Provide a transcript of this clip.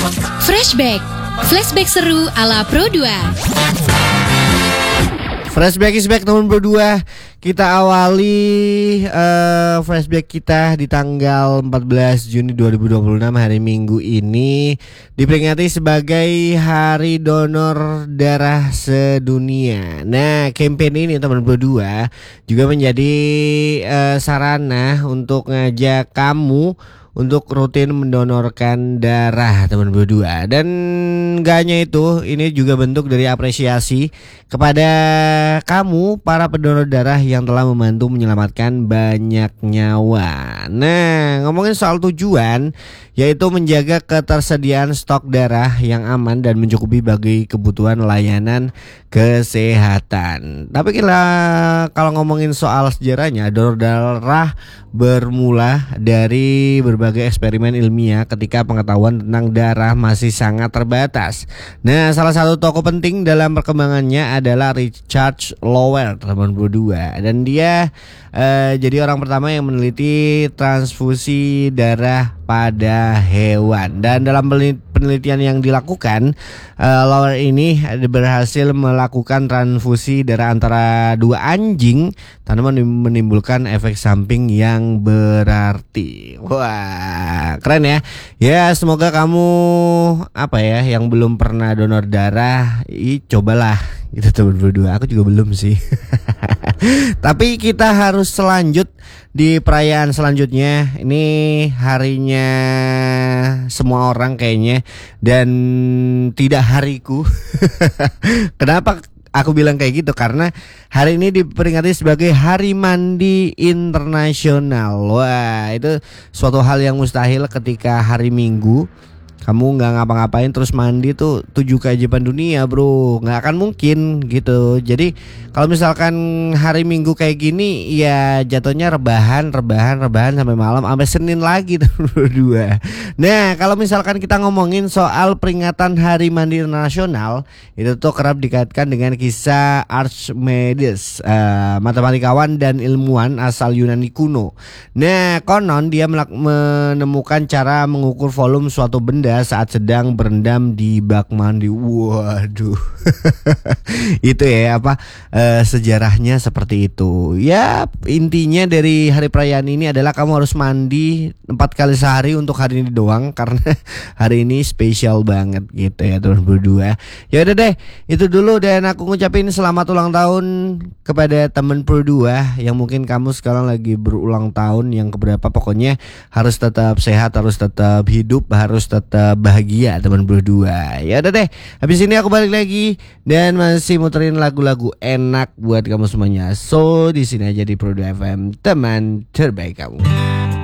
Flashback. Flashback seru ala Pro 2. Flashback is back teman berdua. Kita awali flashback kita di tanggal 14 Juni 2026 hari Minggu ini diperingati sebagai Hari Donor Darah Sedunia. Nah, campaign ini teman berdua juga menjadi sarana untuk ngajak kamu untuk rutin mendonorkan darah teman berdua. Dan gak hanya itu, ini juga bentuk dari apresiasi kepada kamu para pendonor darah yang telah membantu menyelamatkan banyak nyawa. Nah, ngomongin soal tujuan, yaitu menjaga ketersediaan stok darah yang aman dan mencukupi bagi kebutuhan layanan kesehatan. Tapi kalau ngomongin soal sejarahnya, donor darah bermula dari berbagai eksperimen ilmiah ketika pengetahuan tentang darah masih sangat terbatas. Nah, salah satu tokoh penting dalam perkembangannya adalah Richard Lowell teman berdua, dan dia jadi orang pertama yang meneliti transfusi darah pada hewan. Dan dalam penelitian yang dilakukan, Lowell ini berhasil melakukan transfusi darah antara dua anjing tanpa menimbulkan efek samping yang berarti. Wah, keren ya. Ya, semoga kamu yang belum pernah donor darah, cobalah gitu teman berdua. Aku juga belum sih. Tapi kita harus selanjut di perayaan selanjutnya. Ini harinya semua orang kayaknya, dan tidak hariku. Kenapa aku bilang kayak gitu? Karena hari ini diperingati sebagai Hari Mandi Internasional. Wah, itu suatu hal yang mustahil ketika hari Minggu kamu nggak ngapa-ngapain terus mandi tuh 7 keajaiban dunia, bro. Nggak akan mungkin gitu. Jadi kalau misalkan hari Minggu kayak gini, ya jatuhnya rebahan sampai malam, sampai Senin lagi tuh berdua. Nah, kalau misalkan kita ngomongin soal peringatan Hari Mandi Internasional, itu tuh kerap dikaitkan dengan kisah Archimedes, matematikawan dan ilmuwan asal Yunani kuno. Nah, konon dia menemukan cara mengukur volume suatu benda saat sedang berendam di bak mandi. Waduh. Itu ya sejarahnya seperti itu. Ya, intinya dari hari perayaan ini adalah kamu harus mandi 4 kali sehari untuk hari ini doang, karena hari ini spesial banget gitu ya teman berdua. Ya udah deh, itu dulu, dan aku ngucapin selamat ulang tahun kepada teman berdua yang mungkin kamu sekarang lagi berulang tahun yang keberapa. Pokoknya harus tetap sehat, harus tetap hidup, harus tetap bahagia teman berdua. Ya udah deh, habis ini aku balik lagi dan masih muterin lagu-lagu enak buat kamu semuanya. So di sini aja di Pro 2 FM, teman terbaik kamu.